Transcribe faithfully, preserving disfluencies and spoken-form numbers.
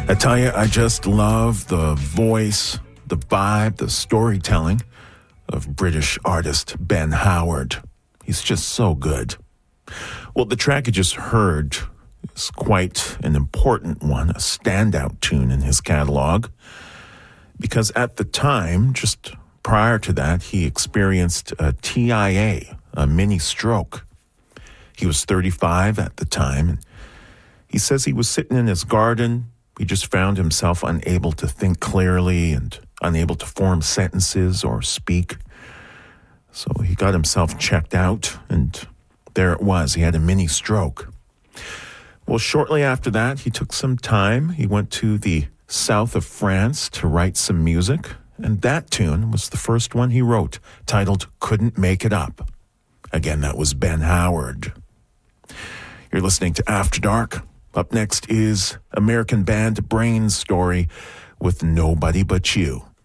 I tell you, I just love the voice, the vibe, the storytelling of British artist Ben Howard. He's just so good. Well, the track you just heard is quite an important one, a standout tune in his catalog, because at the time, just prior to that, he experienced a T I A, a mini stroke. He was thirty-five at the time, and he says he was sitting in his garden. He just found himself unable to think clearly and unable to form sentences or speak. So he got himself checked out, and there it was. He had a mini stroke. Well, shortly after that, he took some time. He went to the south of France to write some music, and that tune was the first one he wrote, titled Couldn't Make It Up. Again, that was Ben Howard. You're listening to After Dark. Up next is American band Brain's story with Nobody But You.